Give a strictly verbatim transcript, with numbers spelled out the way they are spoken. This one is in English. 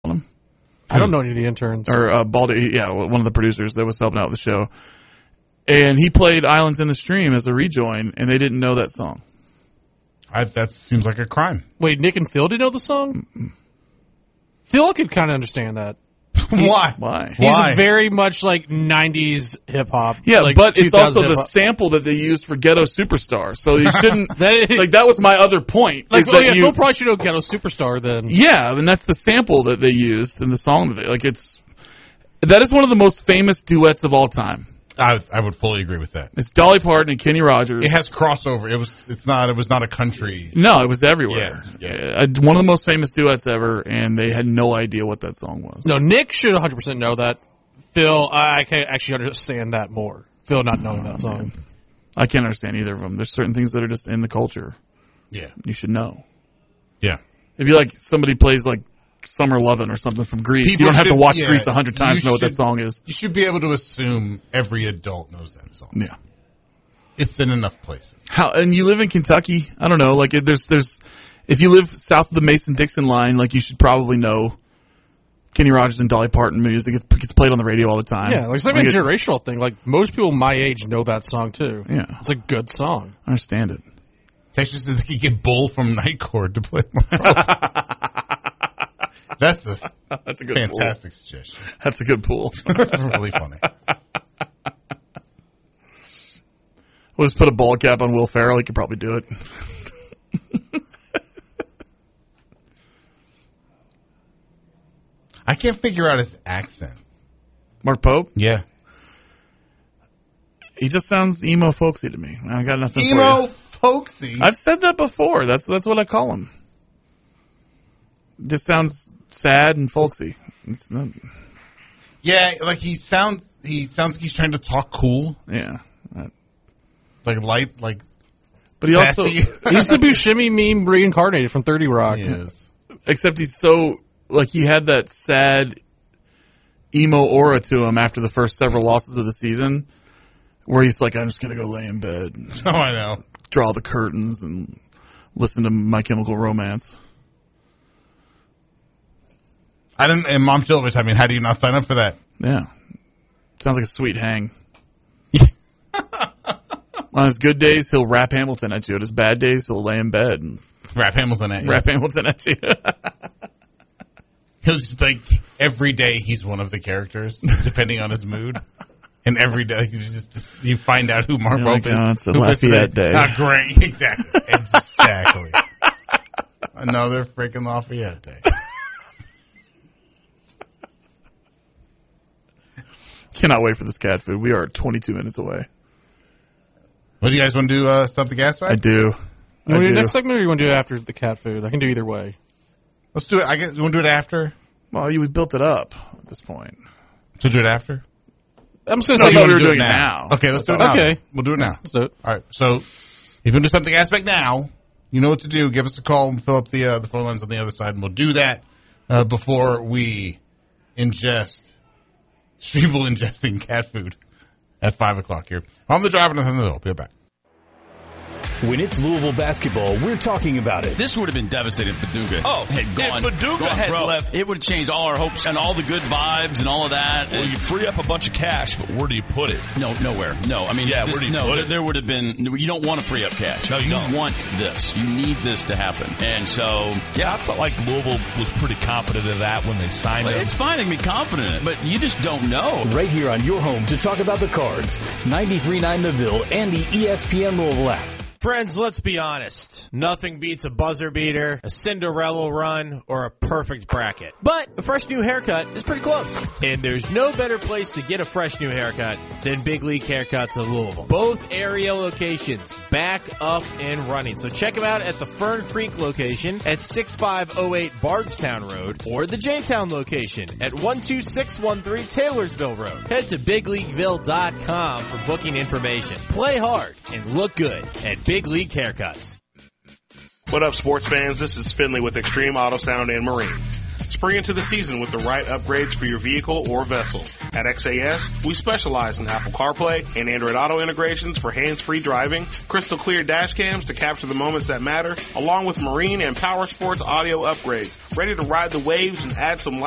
him? I don't know any of the interns. Or uh, Baldy, yeah, one of the producers that was helping out with the show. And he played Islands in the Stream as a rejoin, and they didn't know that song. I, that seems like a crime. Wait, Nick and Phil didn't know the song? Mm-mm. Phil could kind of understand that. Why? Why? He's Why? very much like nineties hip-hop. Yeah, like but it's also the hip-hop. sample that they used for Ghetto Superstar. So you shouldn't, that, like, that was my other point. Like, is oh that yeah, you, Phil probably should know Ghetto Superstar then. Yeah, and that's the sample that they used in the song. That they, like, it's, that is one of the most famous duets of all time. I, I would fully agree with that. It's Dolly Parton and Kenny Rogers. It has crossover. It was. It's not. It was not a country. No, it was everywhere. Yeah, yeah. Uh, One of the most famous duets ever, and they had no idea what that song was. No, Nick should one hundred percent know that. Phil, I can actually understand that more. Phil not knowing that song. Man. I can't understand either of them. There's certain things that are just in the culture. Yeah. You should know. Yeah. If you like somebody plays like Summer Lovin' or something from Grease, People you don't have should, to watch yeah, Grease a hundred times to know what that should, song is. You should be able to assume every adult knows that song. Yeah. It's in enough places. How, and you live in Kentucky? I don't know. Like, there's, there's, if you live south of the Mason-Dixon line, like, you should probably know Kenny Rogers and Dolly Parton music. It gets played on the radio all the time. Yeah, like it's like a generational thing. Like, most people my age know that song, too. Yeah. It's a good song. I understand it. Texas says they could get Bull from Night Court to play. That's a That's a good fantastic pool. suggestion. That's a good pool. Really funny. We'll just put a ball cap on Will Ferrell. He could probably do it. I can't figure out his accent. Mark Pope? Yeah. He just sounds emo folksy to me. I got nothing Emo for you. folksy? I've said that before. That's that's what I call him. Just sounds sad and folksy. It's not. Yeah, like he sounds. He sounds like he's trying to talk cool. Yeah. Like light, like. But he sassy. also he's the Buscemi meme reincarnated from thirty Rock. He is. Except he's so like he had that sad emo aura to him after the first several losses of the season, where he's like, I'm just gonna go lay in bed. And oh, I know. Draw the curtains and listen to My Chemical Romance. I didn't. And Mom told me, I mean, how do you not sign up for that? Yeah, sounds like a sweet hang. On his good days, he'll rap Hamilton at you. At his bad days, he'll lay in bed and rap Hamilton at you. Rap Hamilton at you. He'll just like every day he's one of the characters, depending on his mood. And every day you just, just you find out who Mark Pope is. Oh, it's a Lafayette day. Ah, great, exactly, exactly. Another freaking Lafayette day. Cannot wait for this cat food. We are twenty-two minutes away. What do you guys want to do? Uh, Stop the Gas Fight? I do. You want I to do do. next segment, or you want to do it after the cat food? I can do either way. Let's do it. I guess you want to do it after. Well, you we built it up at this point. To do it after. I'm just going No, to say no, you we want were to do doing it it now. now. Okay, let's do it now. Okay. We'll do it now. Let's do it. All right. So, if you want to do something aspect now, you know what to do. Give us a call and fill up the uh, the phone lines on the other side, and we'll do that uh, before we ingest people ingesting cat food at five o'clock here. I'm the driver, and I'll be back. When it's Louisville basketball, we're talking about it. This would have been devastating if Paducah oh, had gone. If Paducah gone, had bro, left, it would have changed all our hopes and all the good vibes and all of that. Well, you free up a bunch of cash, but where do you put it? No, nowhere. No, I mean, yeah, this, where do you no, put there, it? there would have been. You don't want to free up cash. No, you, you don't. want this. You need this to happen. And so, yeah, I felt like Louisville was pretty confident of that when they signed well, him. it's fine to be confident, but you just don't know. Right here on your home to talk about the Cards, ninety-three point nine The Ville and the E S P N Louisville app. Friends, let's be honest. Nothing beats a buzzer beater, a Cinderella run, or a perfect bracket. But a fresh new haircut is pretty close. And there's no better place to get a fresh new haircut than Big League Haircuts of Louisville. Both area locations back up and running. So check them out at the Fern Creek location at sixty-five oh eight Bardstown Road or the J-Town location at one two six one three Taylorsville Road. Head to big league ville dot com for booking information. Play hard and look good at Big League Haircuts. What up, sports fans? This is Finley with Extreme Auto Sound and Marine. Spring into the season with the right upgrades for your vehicle or vessel. At X A S, we specialize in Apple CarPlay and Android Auto integrations for hands-free driving, crystal clear dash cams to capture the moments that matter, along with marine and power sports audio upgrades. Ready to ride the waves and add some life